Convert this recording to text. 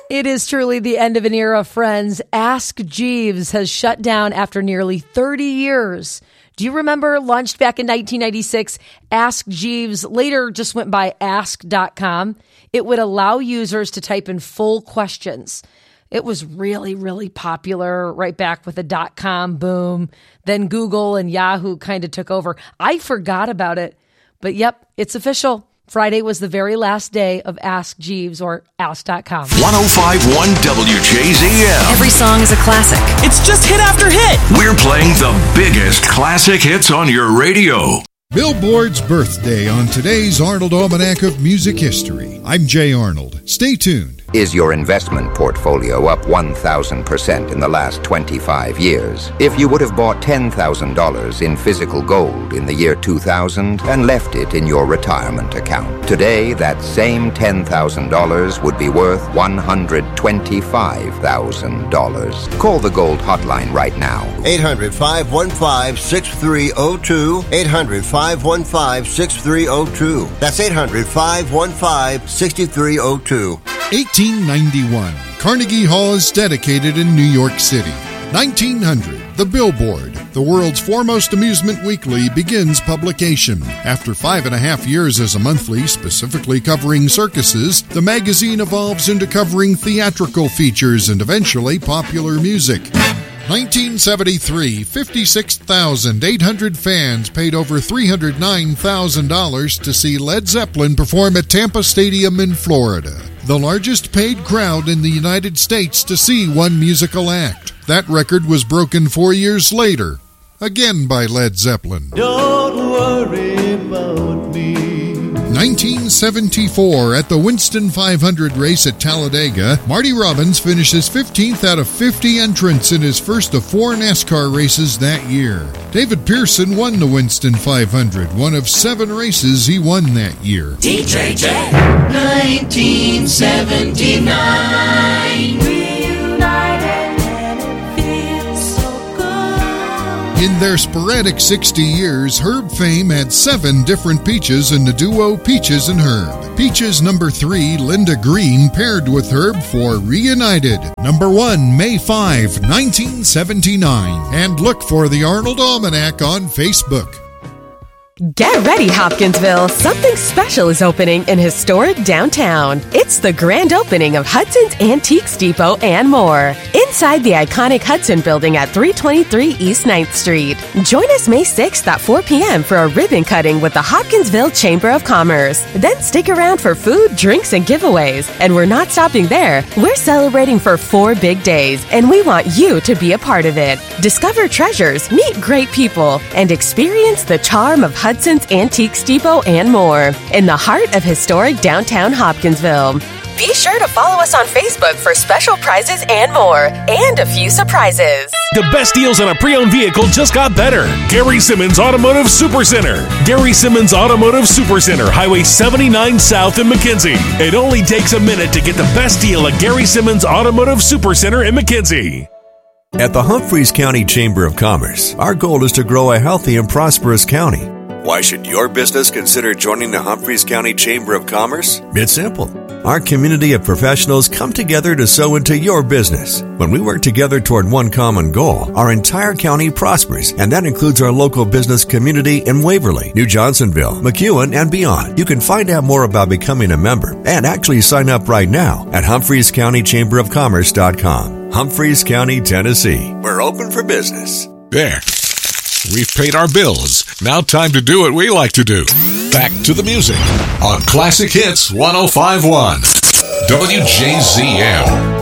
It is truly the end of an era, friends. Ask Jeeves has shut down after nearly 30 years. Do you remember, launched back in 1996, Ask Jeeves later just went by ask.com. It would allow users to type in full questions. It was really, really popular right back with the .com boom. Then Google and Yahoo kind of took over. I forgot about it, but yep, it's official. Friday was the very last day of Ask Jeeves or Ask.com. 105.1 WJZM. Every song is a classic. It's just hit after hit. We're playing the biggest classic hits on your radio. Billboard's birthday on today's Arnold Almanac of Music History. I'm Jay Arnold. Stay tuned. Is your investment portfolio up 1,000% in the last 25 years? If you would have bought $10,000 in physical gold in the year 2000 and left it in your retirement account, today that same $10,000 would be worth $125,000. Call the Gold Hotline right now. 800-515-6302. 800-515-6302. That's 800-515-6302. 1891, Carnegie Hall is dedicated in New York City. 1900, The Billboard, the world's foremost amusement weekly, begins publication. After 5.5 years as a monthly, specifically covering circuses, the magazine evolves into covering theatrical features and eventually popular music. 1973, 56,800 fans paid over $309,000 to see Led Zeppelin perform at Tampa Stadium in Florida, the largest paid crowd in the United States to see one musical act. That record was broken 4 years later, again by Led Zeppelin. Don't worry about me. 1974, at the Winston 500 race at Talladega, Marty Robbins finishes 15th out of 50 entrants in his first of 4 NASCAR races that year. David Pearson won the Winston 500, one of 7 races he won that year. DJ J. 1979. In their sporadic 60 years, Herb fame had 7 different Peaches in the duo Peaches and Herb. Peaches number 3, Linda Green, paired with Herb for Reunited. Number 1, May 5, 1979. And look for the Arnold Almanac on Facebook. Get ready, Hopkinsville. Something special is opening in historic downtown. It's the grand opening of Hudson's Antiques Depot and more. Inside the iconic Hudson building at 323 East 9th Street. Join us May 6th at 4 p.m. for a ribbon cutting with the Hopkinsville Chamber of Commerce. Then stick around for food, drinks, and giveaways. And we're not stopping there. We're celebrating for 4 big days, and we want you to be a part of it. Discover treasures, meet great people, and experience the charm of Hudson's Antiques Depot and more in the heart of historic downtown Hopkinsville. Be sure to follow us on Facebook for special prizes and more, and a few surprises. The best deals on a pre-owned vehicle just got better. Gary Simmons Automotive Supercenter. Gary Simmons Automotive Supercenter, Highway 79 South in McKenzie. It only takes a minute to get the best deal at Gary Simmons Automotive Supercenter in McKenzie. At the Humphreys County Chamber of Commerce, our goal is to grow a healthy and prosperous county. Why should your business consider joining the Humphreys County Chamber of Commerce? It's simple. Our community of professionals come together to sow into your business. When we work together toward one common goal, our entire county prospers, and that includes our local business community in Waverly, New Johnsonville, McEwen, and beyond. You can find out more about becoming a member and actually sign up right now at HumphreysCountyChamberOfCommerce.com. Humphreys County, Tennessee. We're open for business. There. We've paid our bills. Now time to do what we like to do. Back to the music on Classic Hits 105.1 WJZM.